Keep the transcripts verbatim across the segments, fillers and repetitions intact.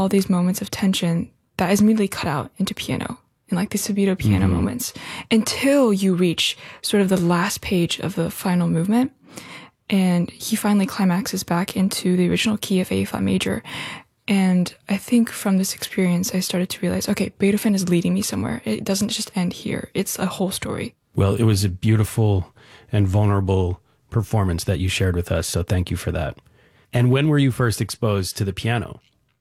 all these moments of tension that is immediately cut out into piano, and like the subito piano mm-hmm. moments, until you reach sort of the last page of the final movement. And he finally climaxes back into the original key of A flat major. And I think from this experience, I started to realize, okay, Beethoven is leading me somewhere. It doesn't just end here. It's a whole story. Well, it was a beautiful and vulnerable performance that you shared with us. So thank you for that. And when were you first exposed to the piano?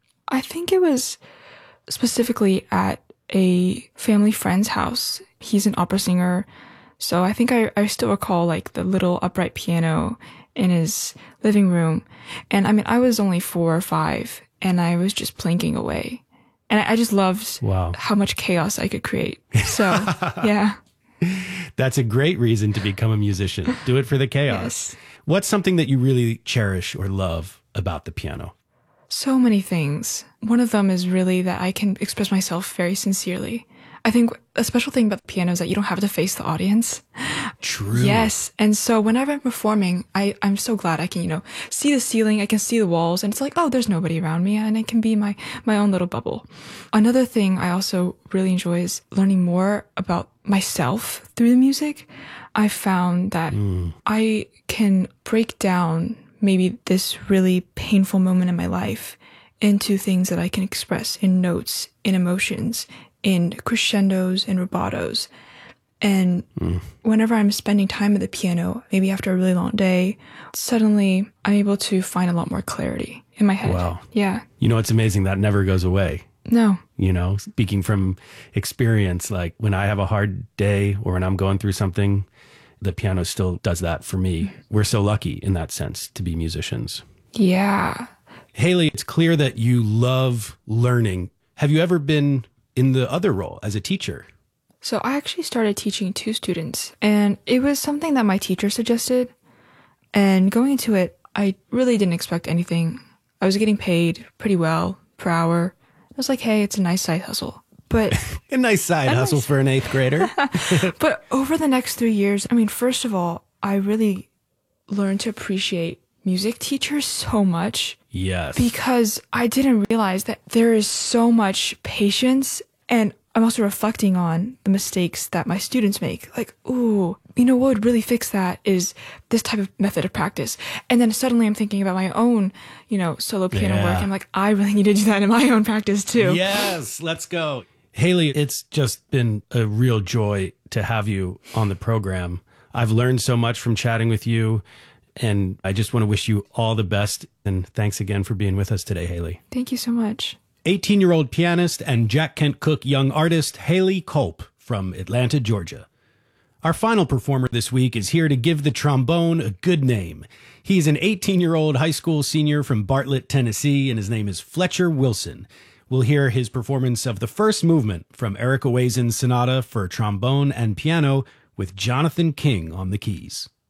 I think it was specifically at a family friend's house. He's an opera singer. So I think I, I still recall like the little upright piano in his living room. And I mean, I was only four or five and I was just plinking away. And I, I just loved wow. how much chaos I could create. So yeah. That's a great reason to become a musician. Do it for the chaos. Yes. What's something that you really cherish or love about the piano? So many things. One of them is really that I can express myself very sincerely. I think a special thing about the piano is that you don't have to face the audience. True. Yes. And so whenever I'm performing, I, I'm so glad I can, you know, see the ceiling, I can see the walls, and it's like, oh, there's nobody around me, and I can be my, my own little bubble. Another thing I also really enjoy is learning more about myself through the music. I found that mm. I can break down maybe this really painful moment in my life into things that I can express in notes, in emotions, in crescendos and rubatos. And mm. whenever I'm spending time at the piano, maybe after a really long day, suddenly I'm able to find a lot more clarity in my head. Wow. Yeah. You know, it's amazing. That never goes away. No. You know, speaking from experience, like when I have a hard day or when I'm going through something, the piano still does that for me. Mm. We're so lucky in that sense to be musicians. Yeah. Haley, it's clear that you love learning. Have you ever been in the other role as a teacher? So I actually started teaching two students, and it was something that my teacher suggested. And going into it, I really didn't expect anything. I was getting paid pretty well per hour. I was like, hey, it's a nice side hustle. But a nice side a hustle nice... for an eighth grader. But over the next three years, I mean, first of all, I really learned to appreciate music teachers so much. Yes. Because I didn't realize that there is so much patience, and I'm also reflecting on the mistakes that my students make. Like, ooh, you know, what would really fix that is this type of method of practice. And then suddenly I'm thinking about my own, you know, solo piano yeah. work. I'm like, I really need to do that in my own practice too. Yes, let's go. Haley, it's just been a real joy to have you on the program. I've learned so much from chatting with you, and I just want to wish you all the best. And thanks again for being with us today, Haley. Thank you so much. eighteen-year-old pianist and Jack Kent Cooke young artist Haley Culp from Atlanta, Georgia. Our final performer this week is here to give the trombone a good name. He's an eighteen-year-old high school senior from Bartlett, Tennessee, and his name is Fletcher Wilson. We'll hear his performance of the first movement from Eric Owazin's Sonata for trombone and piano with Jonathan King on the keys.